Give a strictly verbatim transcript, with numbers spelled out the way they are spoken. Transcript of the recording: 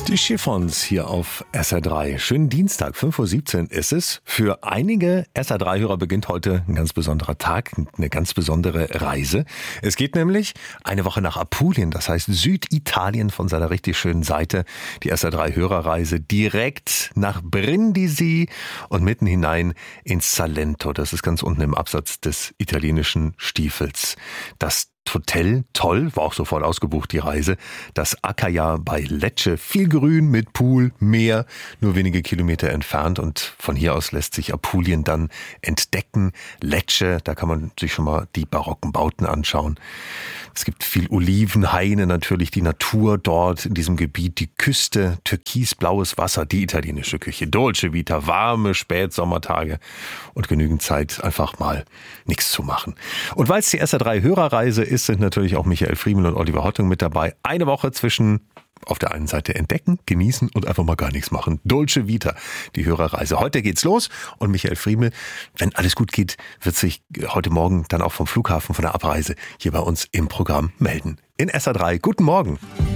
Die Chiffons hier auf S R drei. Schönen Dienstag, fünf Uhr siebzehn ist es. Für einige S R drei Hörer beginnt heute ein ganz besonderer Tag, eine ganz besondere Reise. Es geht nämlich eine Woche nach Apulien, das heißt Süditalien von seiner richtig schönen Seite. Die S R drei Hörerreise direkt nach Brindisi und mitten hinein ins Salento. Das ist ganz unten im Absatz des italienischen Stiefels. Das Hotel, toll, war auch sofort ausgebucht, die Reise. Das Accaia bei Lecce, viel Grün mit Pool, Meer, nur wenige Kilometer entfernt und von hier aus lässt sich Apulien dann entdecken. Lecce, da kann man sich schon mal die barocken Bauten anschauen. Es gibt viel Olivenhaine, natürlich die Natur dort in diesem Gebiet, die Küste, türkisblaues Wasser, die italienische Küche, Dolce Vita, warme Spätsommertage und genügend Zeit, einfach mal nichts zu machen. Und weil es die S R drei Hörerreise ist, sind natürlich auch Michael Friemel und Oliver Hottung mit dabei. Eine Woche zwischen auf der einen Seite entdecken, genießen und einfach mal gar nichts machen. Dolce Vita, die Hörerreise. Heute geht's los und Michael Friemel, wenn alles gut geht, wird sich heute Morgen dann auch vom Flughafen, von der Abreise hier bei uns im Programm melden. In S R drei. Guten Morgen.